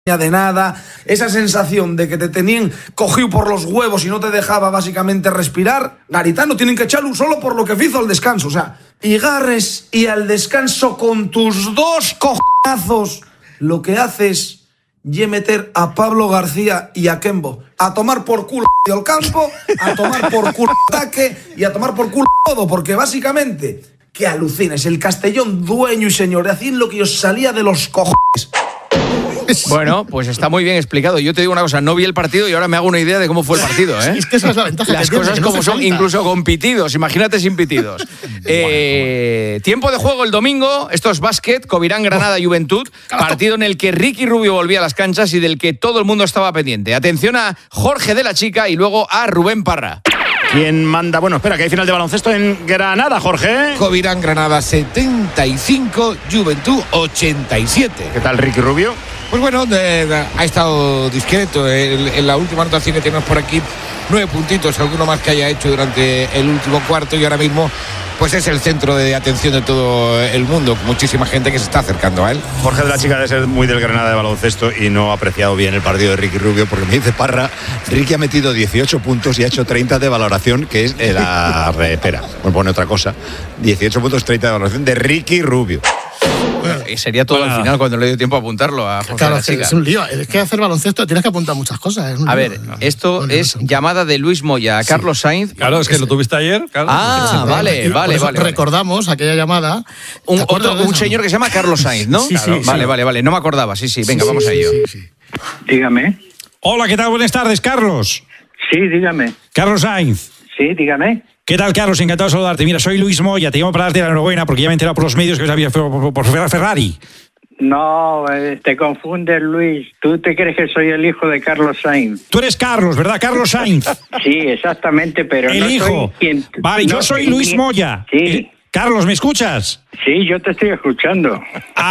de nada, esa sensación de que te tenían cogido por los huevos y no te dejaba básicamente respirar. Garitano tienen que echarlo solo por lo que hizo al descanso, o sea, y Garres y al descanso con tus dos cojonazos lo que haces y meter a Pablo García y a Kembo a tomar por culo el campo, a tomar por culo el ataque y a tomar por culo todo, porque básicamente, que alucines, el Castellón dueño y señor, hacían lo que os salía de los cojones. Bueno, pues está muy bien explicado. Yo te digo una cosa, no vi el partido y ahora me hago una idea de cómo fue el partido, ¿eh? Es que esa es la ventaja. Las cosas como son, incluso con pitidos, imagínate sin pitidos. Tiempo de juego el domingo, esto es básquet, Covirán Granada Juventud, partido en el que Ricky Rubio volvía a las canchas y del que todo el mundo estaba pendiente. Atención a Jorge de la Chica y luego a Rubén Parra. ¿Quién manda? Bueno, espera, que hay final de baloncesto en Granada, Jorge. Covirán Granada 75, Juventud 87. ¿Qué tal, Ricky Rubio? Pues bueno, ha estado discreto. En la última anotación que tenemos por aquí, 9 puntitos, alguno más que haya hecho durante el último cuarto, y ahora mismo pues es el centro de atención de todo el mundo. Muchísima gente que se está acercando a él. Jorge de la Chica debe ser muy del Granada de baloncesto y no ha apreciado bien el partido de Ricky Rubio, porque me dice Parra, Ricky ha metido 18 puntos y ha hecho 30 de valoración, que es la repera. Me pone otra cosa. 18 puntos, 30 de valoración de Ricky Rubio. Y sería todo al final cuando le dio tiempo a apuntarlo a Jorge Claro, de la Chica. es un lío. Es que hacer baloncesto tienes que apuntar muchas cosas. A ver, esto es llamada de Luis Moya a Carlos Sainz. Claro, es que lo tuviste ayer. Carlos. Ah, vale. Recordamos aquella llamada. Un señor que se llama Carlos Sainz, ¿no? Sí, claro. sí. Vale. No me acordaba. Sí. Venga, vamos a ello. Sí. Dígame. Hola, ¿qué tal? Buenas tardes, Carlos. Sí, dígame. Carlos Sainz. Sí, dígame. ¿Qué tal, Carlos? Encantado de saludarte. Mira, soy Luis Moya, te llamo para darte la enhorabuena porque ya me he enterado por los medios que había por Ferrari. No, te confundes, Luis. Tú te crees que soy el hijo de Carlos Sainz. Tú eres Carlos, ¿verdad? Carlos Sainz. Sí, exactamente, pero el no hijo. soy quien... Vale, no yo soy soy Luis quien... Moya. Sí. Carlos, ¿me escuchas? Sí, yo te estoy escuchando.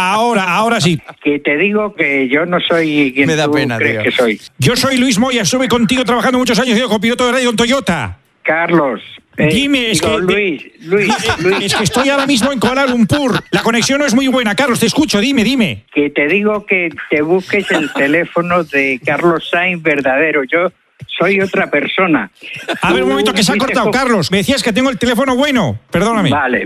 Ahora sí. Que te digo que yo no soy quien Me da tú pena, crees tío. que soy. Yo soy Luis Moya, estuve contigo trabajando muchos años, yo copiloto de radio en Toyota. Carlos. Dime, es que... Luis. Es que estoy ahora mismo en Kuala Lumpur. La conexión no es muy buena. Carlos, te escucho, dime. Que te digo que te busques el teléfono de Carlos Sainz verdadero. Yo soy otra persona. A ver, un momento, que se ha cortado, Carlos. Me decías que tengo el teléfono bueno. Perdóname. Vale,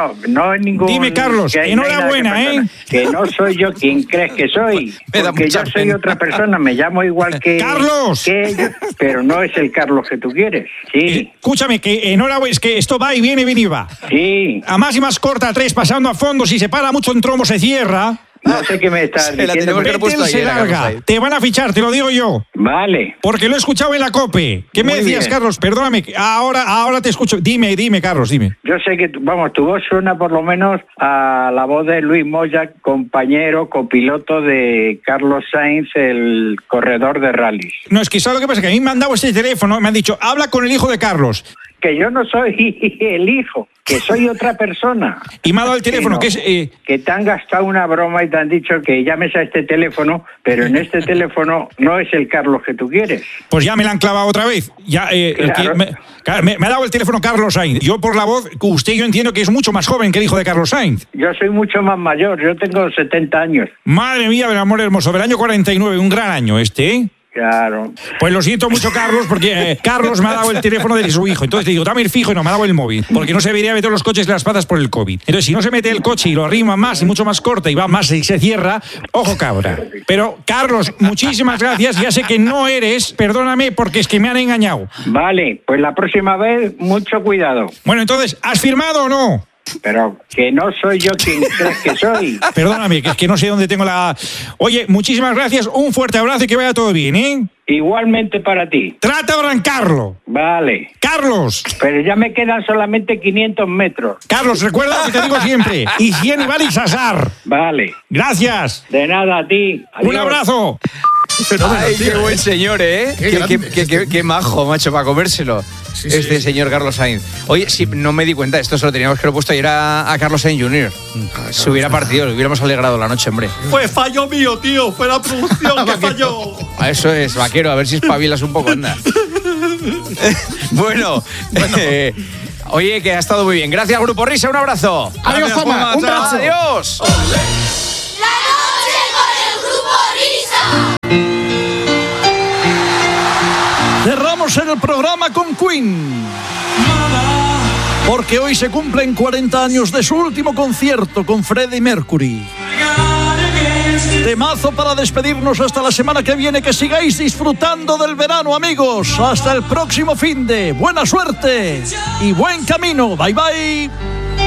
no es ningún... Dime, Carlos, enhorabuena, ¿eh? Que no soy yo quien crees que soy. Porque yo soy otra persona, me llamo igual que... ¡Carlos! Que ellos, pero no es el Carlos que tú quieres. Sí. Escúchame, que enhorabuena, es que esto va y viene y va. Sí. A más y más corta, 3, pasando a fondo, si se para mucho en trombo se cierra. No sé qué me estás diciendo. Se larga. Te van a fichar, te lo digo yo. Vale. Porque lo he escuchado en la COPE. ¿Qué me decías, bien. Carlos? Perdóname, ahora te escucho. Dime, Carlos, dime. Yo sé que, tu voz suena por lo menos a la voz de Luis Moya, compañero, copiloto de Carlos Sainz, el corredor de rallies. No, es que ¿sabes lo que pasa? Que a mí me han dado este teléfono, me han dicho, habla con el hijo de Carlos. Que yo no soy el hijo, que soy otra persona. Y me ha dado el teléfono, que es... Que te han gastado una broma y te han dicho que llames a este teléfono, pero en este teléfono no es el Carlos que tú quieres. Pues ya me la han clavado otra vez. Ya, Claro. me ha dado el teléfono Carlos Sainz. Yo por la voz, usted yo entiendo que es mucho más joven que el hijo de Carlos Sainz. Yo soy mucho más mayor, yo tengo 70 años. Madre mía, del amor hermoso, del año 49, un gran año este, ¿eh? Claro. Pues lo siento mucho, Carlos, porque Carlos me ha dado el teléfono de su hijo. Entonces le digo, dame el fijo, y no me ha dado el móvil. Porque no se debería meter los coches y las patas por el COVID. Entonces, si no se mete el coche y lo arrima más y mucho más corta y va más y se cierra, ojo cabra. Pero, Carlos, muchísimas gracias. Ya sé que no eres, perdóname, porque es que me han engañado. Vale, pues la próxima vez, mucho cuidado. Bueno, entonces, ¿has firmado o no? Pero que no soy yo quien crees que soy. Perdóname, que es que no sé dónde tengo la... Oye, muchísimas gracias, un fuerte abrazo y que vaya todo bien, ¿eh? Igualmente para ti. Trata de arrancarlo. Vale. Carlos. Pero ya me quedan solamente 500 metros. Carlos, recuerda lo que te digo siempre. Higiene, vale y sasar. Vale. Gracias. De nada a ti. Adiós. Un abrazo. Ay, qué buen señor, ¿eh? Qué majo, macho, para comérselo. Sí. Señor Carlos Sainz. Oye, sí, no me di cuenta, esto se lo teníamos que haber puesto ayer a Carlos Sainz Jr. Se hubiera partido, le hubiéramos alegrado la noche, hombre. Fue fallo mío, tío, fue la producción que falló. Eso es, vaquero, a ver si espabilas un poco, anda. Bueno. Oye, que ha estado muy bien. Gracias, Grupo Risa, un abrazo. Adiós, Juanma, un abrazo. Adiós. La noche con el Grupo Risa. el programa con Queen. Porque hoy se cumplen 40 años de su último concierto con Freddie Mercury. Temazo para despedirnos hasta la semana que viene. Que sigáis disfrutando del verano, amigos. Hasta el próximo finde. Buena suerte y buen camino. Bye, bye.